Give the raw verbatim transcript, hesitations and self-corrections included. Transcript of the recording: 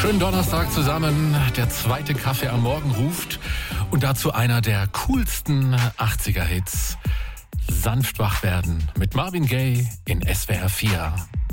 Schönen Donnerstag zusammen. Der zweite Kaffee am Morgen ruft und dazu einer der coolsten achtziger Hits. Sanft wach werden mit Marvin Gaye in S W R vier.